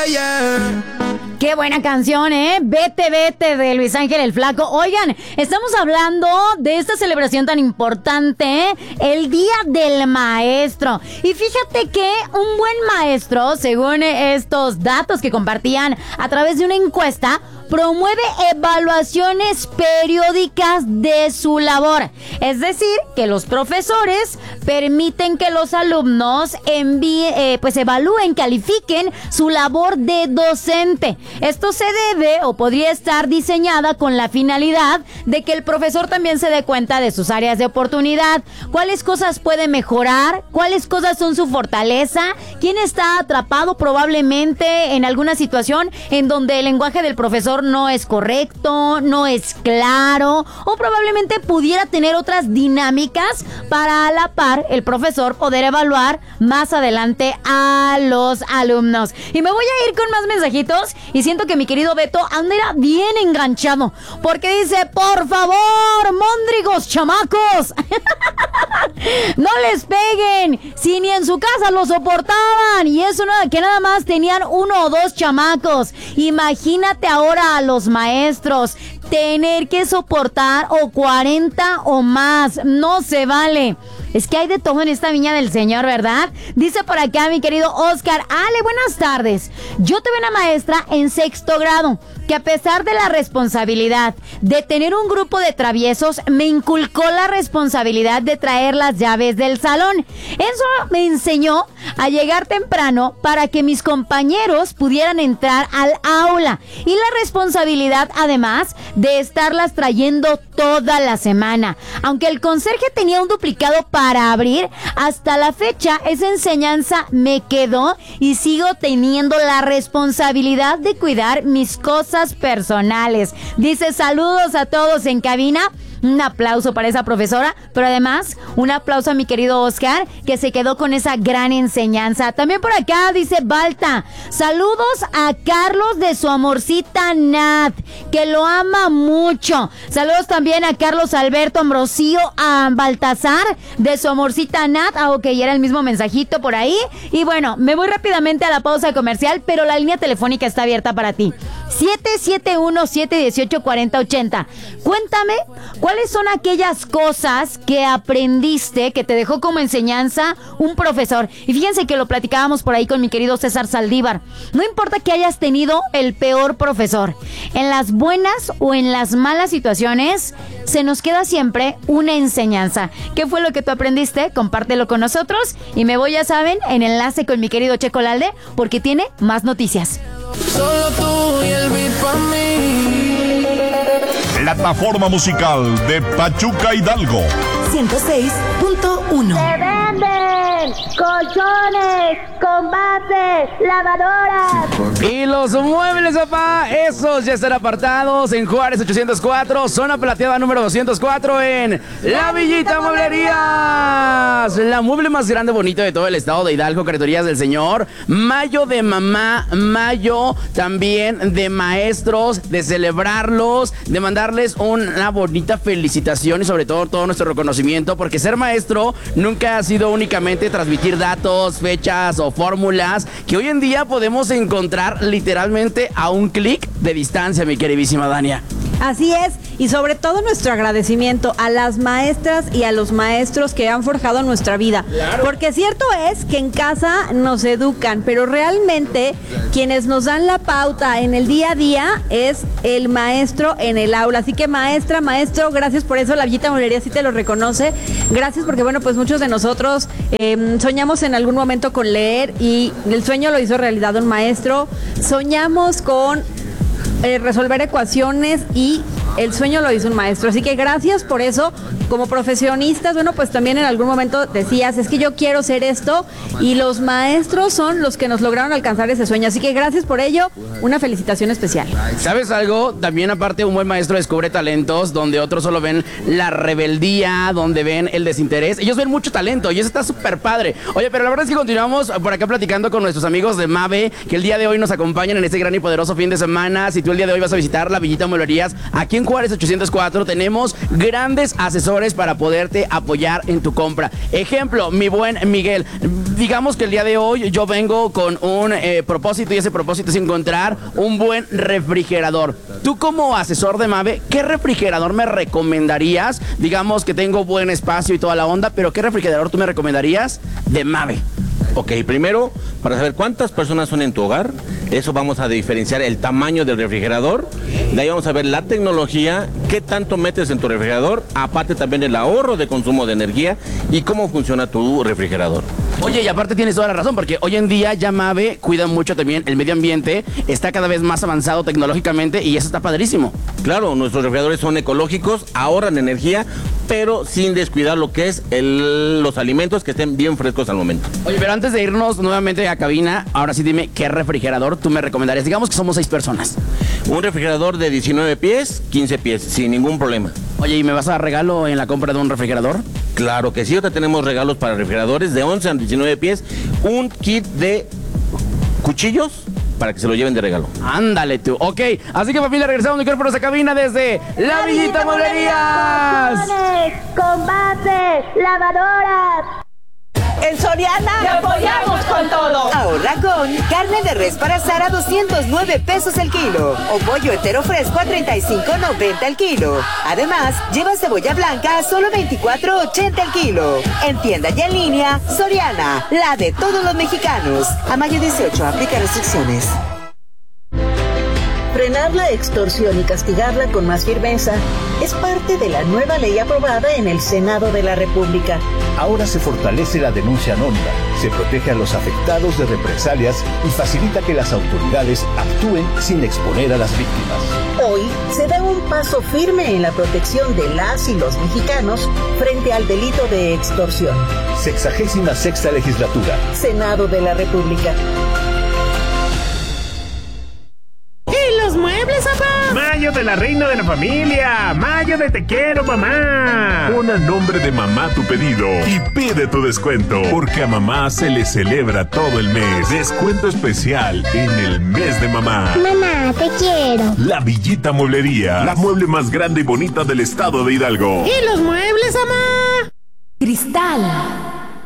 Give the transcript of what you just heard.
yeah. Qué buena canción, ¿eh? Vete, vete, de Luis Ángel el Flaco. Oigan, estamos hablando de esta celebración tan importante, ¿eh? El Día del Maestro. Y fíjate que un buen maestro, según estos datos que compartían a través de una encuesta, promueve evaluaciones periódicas de su labor. Es decir, que los profesores permiten que los alumnos evalúen, califiquen su labor de docente. Esto se debe o podría estar diseñada con la finalidad de que el profesor también se dé cuenta de sus áreas de oportunidad, cuáles cosas puede mejorar, cuáles cosas son su fortaleza, quién está atrapado probablemente en alguna situación en donde el lenguaje del profesor no es correcto, no es claro, o probablemente pudiera tener otras dinámicas para a la par el profesor poder evaluar más adelante a los alumnos. Y me voy a ir con más mensajitos y siento que mi querido Beto anda bien enganchado, porque dice: por favor, móndrigos chamacos, no les peguen, si ni en su casa lo soportaban, y eso que nada más tenían 1 o 2 chamacos. Imagínate ahora a los maestros tener que soportar o 40 o más. No se vale. Es que hay de todo en esta viña del Señor, ¿verdad? Dice por acá mi querido Oscar: Ale, buenas tardes. Yo tuve una maestra en 6º grado que, a pesar de la responsabilidad de tener un grupo de traviesos, me inculcó la responsabilidad de traer las llaves del salón. Eso me enseñó a llegar temprano para que mis compañeros pudieran entrar al aula, y la responsabilidad además de estarlas trayendo toda la semana. Aunque el conserje tenía un duplicado para abrir, hasta la fecha esa enseñanza me quedó y sigo teniendo la responsabilidad de cuidar mis cosas personales. Dice: saludos a todos en cabina. Un aplauso para esa profesora, pero además un aplauso a mi querido Oscar, que se quedó con esa gran enseñanza. También por acá dice Balta: saludos a Carlos de su amorcita Nat, que lo ama mucho. Saludos también a Carlos Alberto Ambrosio, a Baltasar de su amorcita Nat. Ok, era el mismo mensajito por ahí. Y bueno, me voy rápidamente a la pausa comercial, pero la línea telefónica está abierta para ti: 771-718-4080. Cuéntame, ¿cuáles son aquellas cosas que aprendiste, que te dejó como enseñanza un profesor? Y fíjense que lo platicábamos por ahí con mi querido César Saldívar. No importa que hayas tenido el peor profesor, en las buenas o en las malas situaciones, se nos queda siempre una enseñanza. ¿Qué fue lo que tú aprendiste? Compártelo con nosotros. Y me voy, ya saben, en enlace con mi querido Checo Lalde, porque tiene más noticias. Solo tú y el beat pa' mí. Plataforma musical de Pachuca Hidalgo. 106.1. ¡Se venden colchones, combates, lavadoras! Y los muebles, papá, esos ya están apartados en Juárez 804, zona plateada número 204 en La Villita Mueblerías. La mueble más grande, bonito de todo el estado de Hidalgo, Carreterías del Señor. Mayo de mamá, mayo también de maestros, de celebrarlos, de mandarles una bonita felicitación y sobre todo nuestro reconocimiento, porque ser maestro nunca ha sido únicamente transmitir datos, fechas o fórmulas que hoy en día podemos encontrar literalmente a un clic de distancia, mi queridísima Dania. Así es, y sobre todo nuestro agradecimiento a las maestras y a los maestros que han forjado nuestra vida. Claro. Porque cierto es que en casa nos educan, pero realmente quienes nos dan la pauta en el día a día es el maestro en el aula. Así que maestra, maestro, gracias por eso. La Villita Mueblería sí te lo reconoce. Gracias porque, bueno, pues muchos de nosotros soñamos en algún momento con leer y el sueño lo hizo realidad un maestro. Soñamos con resolver ecuaciones y el sueño lo hizo un maestro. Así que gracias por eso. Como profesionistas, bueno, pues también en algún momento decías, es que yo quiero ser esto, y los maestros son los que nos lograron alcanzar ese sueño. Así que gracias por ello, una felicitación especial. ¿Sabes algo? También, aparte, un buen maestro descubre talentos donde otros solo ven la rebeldía, donde ven el desinterés. Ellos ven mucho talento y eso está súper padre. Oye, pero la verdad es que continuamos por acá platicando con nuestros amigos de Mave, que el día de hoy nos acompañan en este gran y poderoso fin de semana. Si tú el día de hoy vas a visitar La Villita Mueblerías aquí en en Juárez 804 tenemos grandes asesores para poderte apoyar en tu compra. Ejemplo, mi buen Miguel, digamos que el día de hoy yo vengo con un propósito, y ese propósito es encontrar un buen refrigerador. Tú, como asesor de Mave, ¿qué refrigerador me recomendarías? Digamos que tengo buen espacio y toda la onda, pero ¿qué refrigerador tú me recomendarías de Mave? Ok, primero, para saber cuántas personas son en tu hogar, eso vamos a diferenciar el tamaño del refrigerador. De ahí vamos a ver la tecnología, qué tanto metes en tu refrigerador, aparte también el ahorro de consumo de energía y cómo funciona tu refrigerador. Oye, y aparte tienes toda la razón, porque hoy en día ya Mave cuida mucho también el medio ambiente, está cada vez más avanzado tecnológicamente y eso está padrísimo. Claro, nuestros refrigeradores son ecológicos, ahorran energía, pero sin descuidar lo que es los alimentos, que estén bien frescos al momento. Oye, pero antes de irnos nuevamente a cabina, ahora sí dime qué refrigerador tú me recomendarías. Digamos que somos 6 personas. Un refrigerador de 19 pies, 15 pies, sin ningún problema. Oye, ¿y me vas a dar regalo en la compra de un refrigerador? Claro que sí, ahorita tenemos regalos para refrigeradores de 11 a 19 pies, un kit de cuchillos para que se lo lleven de regalo. Ándale tú. Ok, así que familia, regresamos micrófonos a cabina desde La Villita Mueblerías. Colchones, con base, lavadoras. En Soriana ¡te apoyamos con todo! ahorra con carne de res para asar a 209 pesos el kilo o pollo entero fresco a 35.90 el kilo. Además, lleva cebolla blanca a solo 24.80 el kilo. En tienda y en línea, Soriana, la de todos los mexicanos. A mayo 18, aplica restricciones. Frenar la extorsión y castigarla con más firmeza es parte de la nueva ley aprobada en el Senado de la República. Ahora se fortalece la denuncia anónima, se protege a los afectados de represalias y facilita que las autoridades actúen sin exponer a las víctimas. Hoy se da un paso firme en la protección de las y los mexicanos frente al delito de extorsión. 66ª Legislatura. Senado de la República. Muebles, papá. Mayo de la reina de la familia. Mayo de te quiero, mamá. Pon a nombre de mamá tu pedido y pide tu descuento, porque a mamá se le celebra todo el mes. Descuento especial en el mes de mamá. Mamá, te quiero. La Villita Mueblería, la mueble más grande y bonita del estado de Hidalgo. ¿Y los muebles, mamá? Cristal